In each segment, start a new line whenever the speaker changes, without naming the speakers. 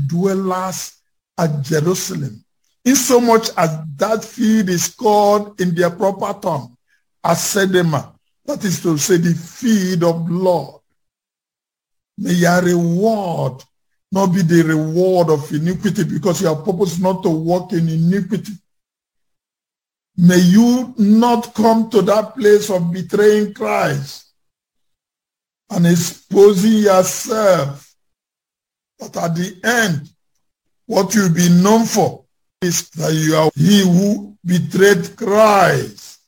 dwellers at Jerusalem, insomuch as that field is called in their proper tongue, Asedema, that is to say, the field of blood. May your reward not be the reward of iniquity, because you are purposed not to walk in iniquity. May you not come to that place of betraying Christ and exposing yourself, but at the end, what you'll be known for is that you are he who betrayed Christ.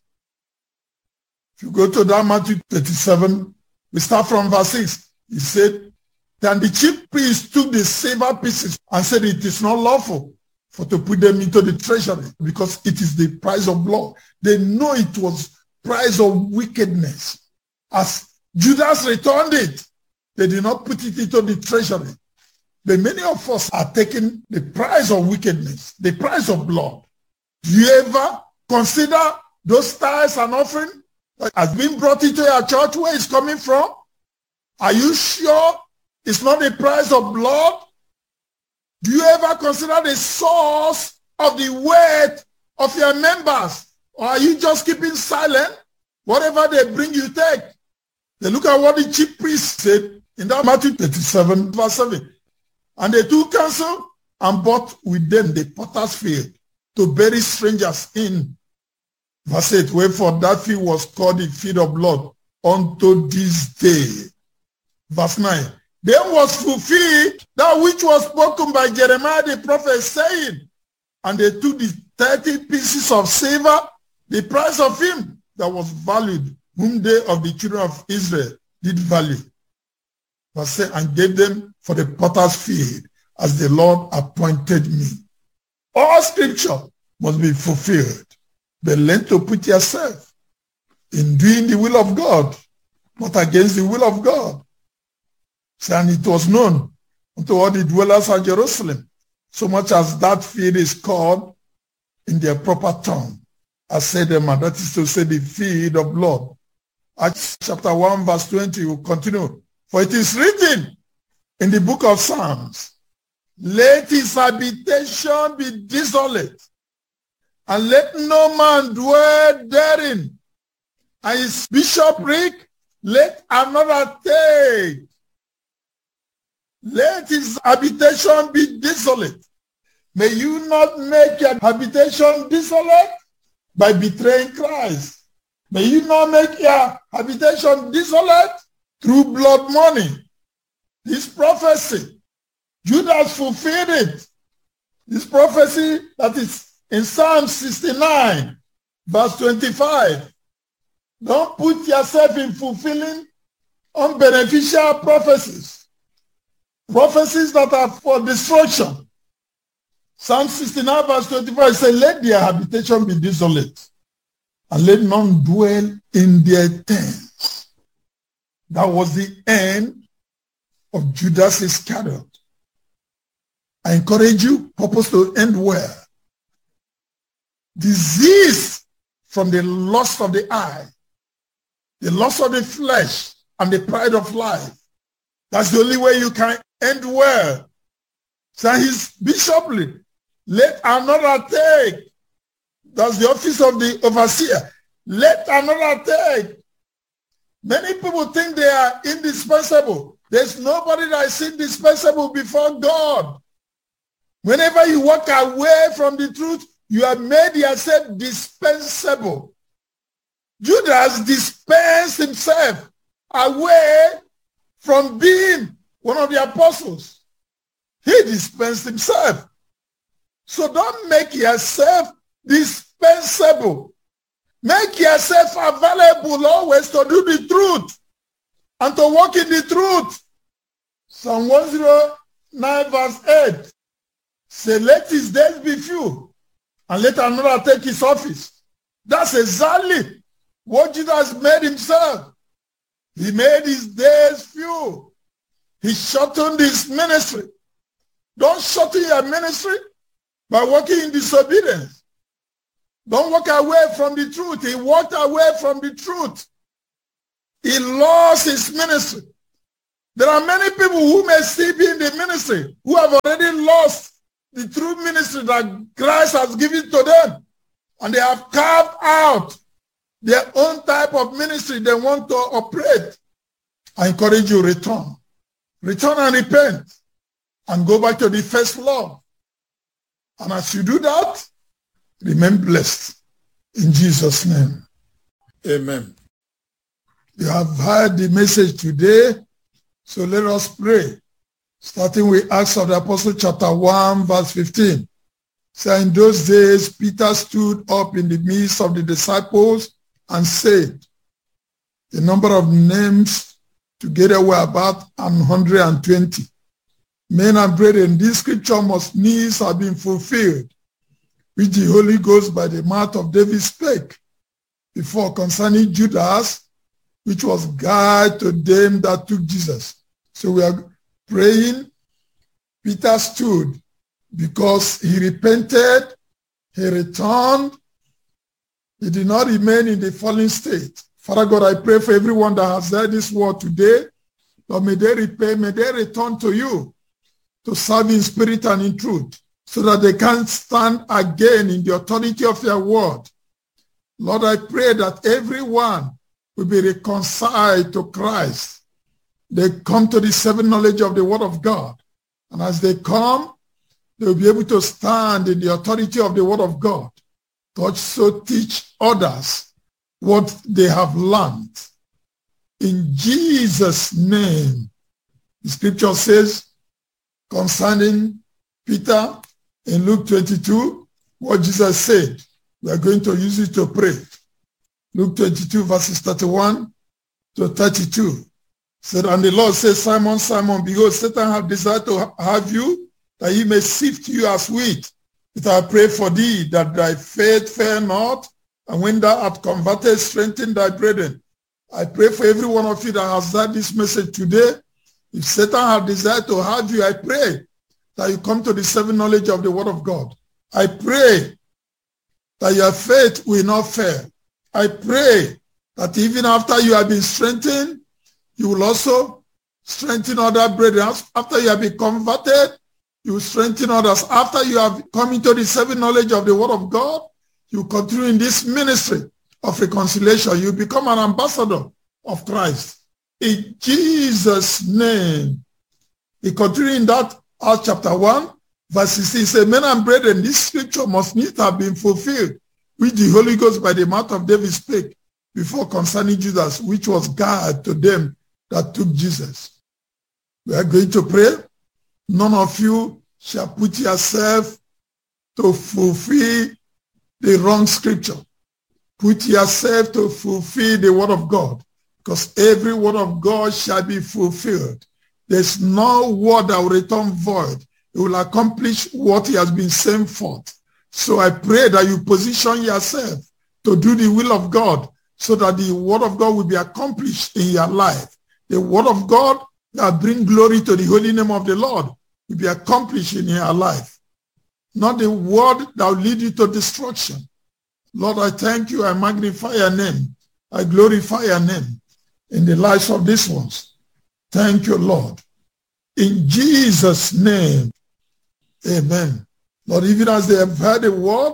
If you go to that Matthew 37, we start from verse 6. He said, then the chief priest took the silver pieces and said, it is not lawful for to put them into the treasury, because it is the price of blood. They know it was price of wickedness. As Judas returned it, they did not put it into the treasury. But many of us are taking the price of wickedness, the price of blood. Do you ever consider those tithes and offering that has been brought into your church, where it's coming from? Are you sure it's not the price of blood? Do you ever consider the source of the weight of your members? Or are you just keeping silent? Whatever they bring, you take. They look at what the chief priest said in that Matthew 37, verse 7. And they took counsel and bought with them the potter's field to bury strangers in. Verse 8, wherefore that field was called the field of blood unto this day. Verse 9, then was fulfilled that which was spoken by Jeremiah the prophet, saying, and they took the 30 pieces of silver, the price of him that was valued, whom they of the children of Israel did value. Verse 8, and gave them for the potter's field, as the Lord appointed me. All scripture must be fulfilled. But learn to put yourself in doing the will of God, not against the will of God. And it was known unto all the dwellers at Jerusalem, so much as that field is called in their proper tongue, Asedema, that is to say, the field of blood. Acts chapter 1, verse 20 will continue. For it is written in the book of Psalms, let his habitation be desolate, and let no man dwell therein, and his bishopric let another take. Let his habitation be desolate. May you not make your habitation desolate by betraying Christ. May you not make your habitation desolate through blood money. This prophecy, Judas fulfilled it. This prophecy that is in Psalm 69, verse 25. Don't put yourself in fulfilling unbeneficial prophecies. Prophecies that are for destruction. Psalm 69, verse 25 says, let their habitation be desolate, and let none dwell in their tents. That was the end of Judas Iscariot. I encourage you, purpose to end well. Disease from the lust of the eye, the lust of the flesh, and the pride of life. That's the only way you can end well. So his bishopric, let another take. That's the office of the overseer. Let another take. Many people think they are indispensable. There's nobody that is indispensable before God. Whenever you walk away from the truth, you have made yourself dispensable. Judas dispensed himself away from being one of the apostles. He dispensed himself. So don't make yourself dispensable. Make yourself available always to do the truth and to walk in the truth. Psalm 109 verse 8. Say, let his days be few, and let another take his office. That's exactly what Judas made himself. He made his days few. He shortened his ministry. Don't shorten your ministry by walking in disobedience. Don't walk away from the truth. He walked away from the truth. He lost his ministry. There are many people who may still be in the ministry who have already lost the true ministry that Christ has given to them. And they have carved out their own type of ministry they want to operate. I encourage you, return. Return and repent and go back to the first love. And as you do that, remain blessed. In Jesus' name, amen. You have heard the message today, so let us pray. Starting with Acts of the Apostle chapter 1, verse 15. So in those days, Peter stood up in the midst of the disciples and said, the number of names together were about 120. Men and brethren, this scripture must needs have been fulfilled, which the Holy Ghost by the mouth of David spake before concerning Judas, which was guide to them that took Jesus. So we are praying. Peter stood because he repented, he returned, he did not remain in the fallen state. Father God, I pray for everyone that has heard this word today. Lord, may they repent, may they return to you to serve in spirit and in truth, so that they can stand again in the authority of your word. Lord, I pray that everyone will be reconciled to Christ. They come to the saving knowledge of the word of God. And as they come, they will be able to stand in the authority of the word of God, to also teach others what they have learned. In Jesus' name, the scripture says concerning Peter in Luke 22, what Jesus said. We are going to use it to pray. Luke 22, verses 31 to 32. Said, and the Lord said, Simon, Simon, behold, Satan hath desired to have you, that he may sift you as wheat. But I pray for thee, that thy faith fail not, and when thou art converted, strengthen thy brethren. I pray for every one of you that has heard this message today. If Satan hath desired to have you, I pray that you come to the saving knowledge of the word of God. I pray that your faith will not fail. I pray that even after you have been strengthened, you will also strengthen other brethren. After you have been converted, you will strengthen others. After you have come into the saving knowledge of the word of God, you continue in this ministry of reconciliation. You become an ambassador of Christ. In Jesus' name. He continued in that Acts chapter 1, verse 16. He said, men and brethren, this scripture must needs have been fulfilled, which the Holy Ghost by the mouth of David spake before concerning Judas, which was guide to them that took Jesus. We are going to pray. None of you shall put yourself to fulfill the wrong scripture. Put yourself to fulfill the word of God, because every word of God shall be fulfilled. There's no word that will return void. It will accomplish what he has been sent forth. So I pray that you position yourself to do the will of God, so that the word of God will be accomplished in your life. The word of God that brings glory to the holy name of the Lord will be accomplished in your life. Not the word that will lead you to destruction. Lord, I thank you. I magnify your name. I glorify your name in the lives of these ones. Thank you, Lord. In Jesus' name, amen. Lord, even as they have heard the word,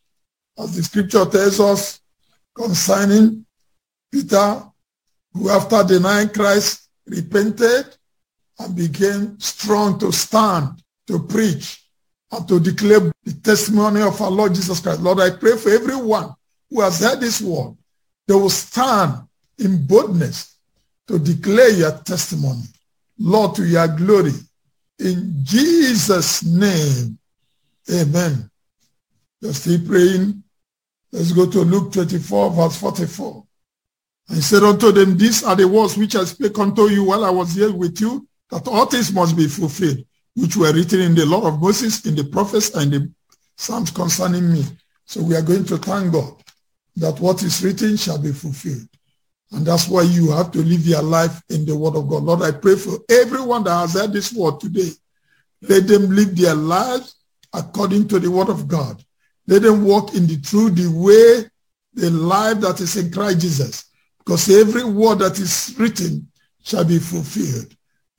as the scripture tells us concerning Peter, who after denying Christ repented and became strong to stand, to preach, and to declare the testimony of our Lord Jesus Christ. Lord, I pray for everyone who has heard this word, they will stand in boldness to declare your testimony, Lord, to your glory. In Jesus' name, amen. You're still praying. Let's go to Luke 24, verse 44. And he said unto them, these are the words which I spake unto you while I was here with you, that all things must be fulfilled, which were written in the law of Moses, in the prophets, and the Psalms concerning me. So we are going to thank God that what is written shall be fulfilled. And that's why you have to live your life in the word of God. Lord, I pray for everyone that has heard this word today. Let them live their lives according to the word of God. Let them walk in the truth, the way, the life that is in Christ Jesus. Because every word that is written shall be fulfilled.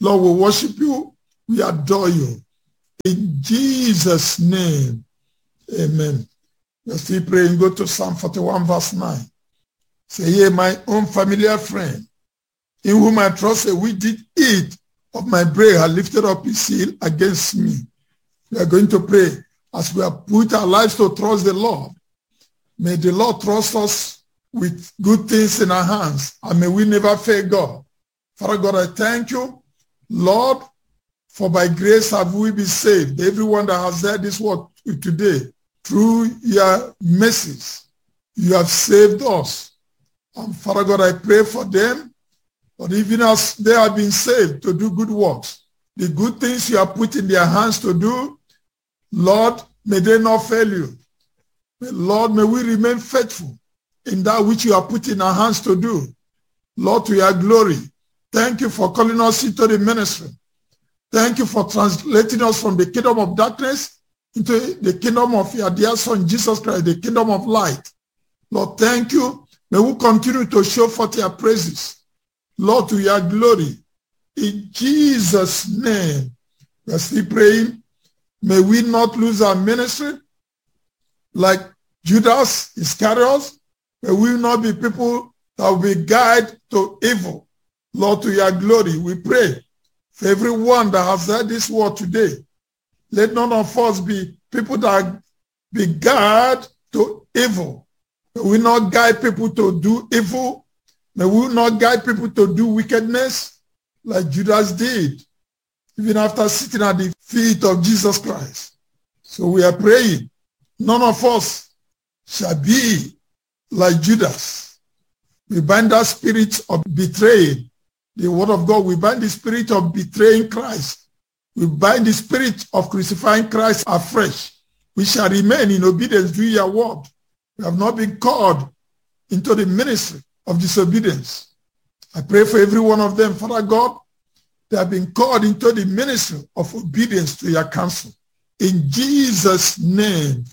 Lord, we worship you. We adore you. In Jesus' name, amen. Let's still praying. Go to Psalm 41, verse 9. Say, yea, my own familiar friend, in whom I trusted, we did eat of my bread, had lifted up his heel against me. We are going to pray as we have put our lives to trust the Lord. May the Lord trust us with good things in our hands, and may we never fail God. Father God, I thank you, Lord, for by grace have we been saved. Everyone that has heard this word today, through your mercies, you have saved us. And Father God, I pray for them, but even as they have been saved to do good works, the good things you have put in their hands to do, Lord, may they not fail you. Lord, may we remain faithful in that which you have put in our hands to do. Lord, to your glory, thank you for calling us into the ministry. Thank you for translating us from the kingdom of darkness into the kingdom of your dear Son, Jesus Christ, the kingdom of light. Lord, thank you. May we continue to show forth your praises. Lord, to your glory. In Jesus' name, we are still praying. May we not lose our ministry like Judas Iscariot. May we not be people that will be guided to evil. Lord, to your glory, we pray for everyone that has heard this word today. Let none of us be people that be guided to evil. May we not guide people to do evil. May we not guide people to do wickedness like Judas did, even after sitting at the feet of Jesus Christ. So we are praying, none of us shall be like Judas. We bind that spirit of betraying the word of God. We bind the spirit of betraying Christ. We bind the spirit of crucifying Christ afresh. We shall remain in obedience to your word. We have not been called into the ministry of disobedience. I pray for every one of them, Father God, they have been called into the ministry of obedience to your counsel. In Jesus' name,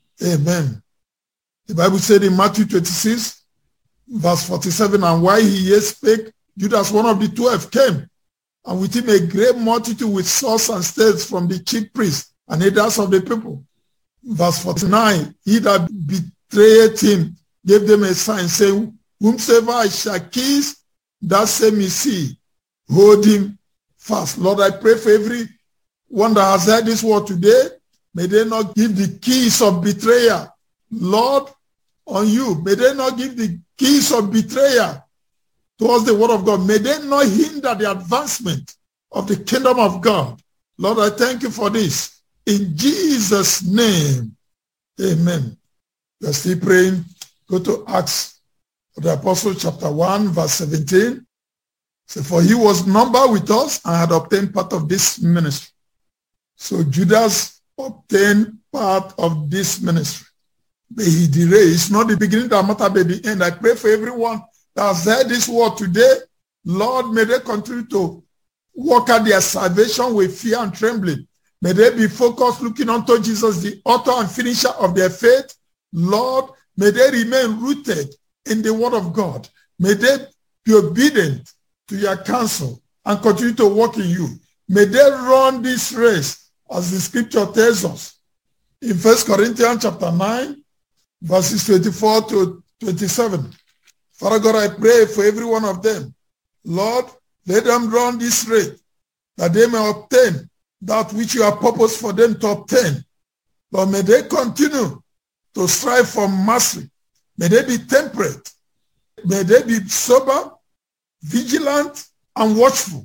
amen. The Bible said in Matthew 26, verse 47, and while he yet spake, Judas, one of the 12, came, and with him a great multitude with swords and staves from the chief priests and elders of the people. Verse 49, he that betrayed him gave them a sign, saying, whomsoever I shall kiss, that same is he. Hold him fast. Lord, I pray for every one that has heard this word today. May they not give the keys of betrayal, Lord, on you. May they not give the keys of betrayal towards the word of God. May they not hinder the advancement of the kingdom of God. Lord, I thank you for this. In Jesus' name, amen. We are still praying. Go to Acts of the Apostle chapter 1, verse 17. So, for he was numbered with us and had obtained part of this ministry. So Judas obtained part of this ministry. May he delay. It's not the beginning that matters, but the end. I pray for everyone that has heard this word today. Lord, may they continue to work out their salvation with fear and trembling. May they be focused, looking unto Jesus, the author and finisher of their faith. Lord, may they remain rooted in the word of God. May they be obedient to your counsel and continue to walk in you. May they run this race as the scripture tells us in 1 Corinthians chapter 9, verses 24 to 27. Father God, I pray for every one of them. Lord, let them run this race that they may obtain that which you have purposed for them to obtain. Lord, may they continue to strive for mercy. May they be temperate. May they be sober, vigilant, and watchful.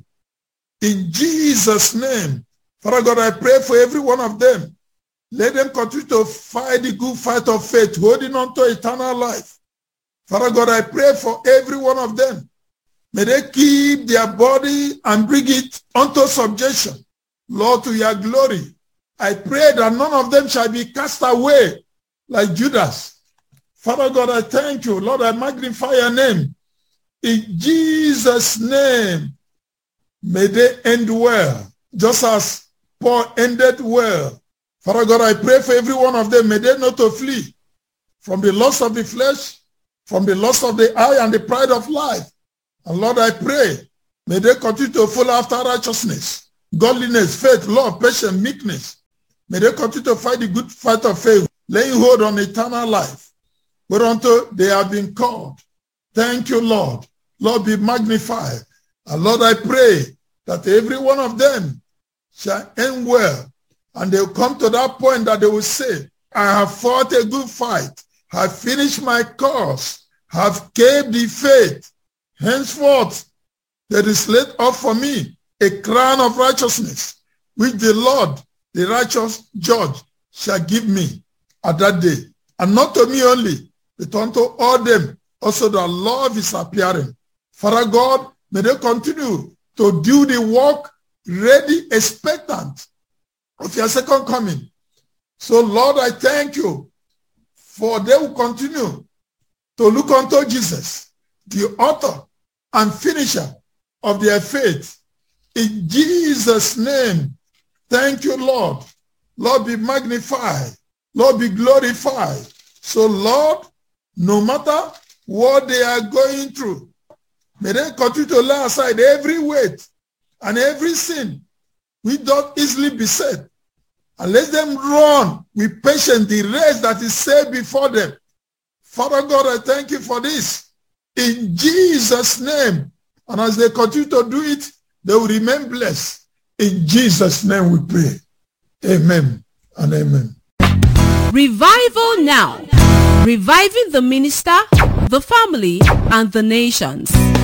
In Jesus' name, Father God, I pray for every one of them. Let them continue to fight the good fight of faith, holding on to eternal life. Father God, I pray for every one of them. May they keep their body and bring it unto subjection, Lord, to your glory. I pray that none of them shall be cast away like Judas. Father God, I thank you. Lord, I magnify your name. In Jesus' name, may they end well, just as Paul ended well. Father God, I pray for every one of them. May they not to flee from the lust of the flesh, from the lust of the eye and the pride of life. And Lord, I pray May they continue to follow after righteousness, godliness, faith, love, patience, meekness. May they continue to fight the good fight of faith, laying hold on eternal life, whereunto they have been called. Thank you, Lord. Lord, be magnified. And Lord, I pray that every one of them shall end well, and they'll come to that point that they will say, I have fought a good fight, have finished my course, have kept the faith. Henceforth, there is laid up for me a crown of righteousness, which the Lord, the righteous judge, shall give me at that day. And not to me only, but unto all them also that love is appearing. Father God, may they continue to do the work ready, expectant of your second coming. So Lord, I thank you for they will continue to look unto Jesus, the author and finisher of their faith. In Jesus' name, thank you, Lord. Lord, be magnified. Lord, be glorified. So, Lord, no matter what they are going through, may they continue to lay aside every weight and every sin which doth easily beset, and let them run with patience the race that is set before them. Father God, I thank you for this. In Jesus' name. And as they continue to do it, they will remain blessed. In Jesus' name we pray. Amen and amen.
Revival Now. Reviving the minister, the family, and the nations.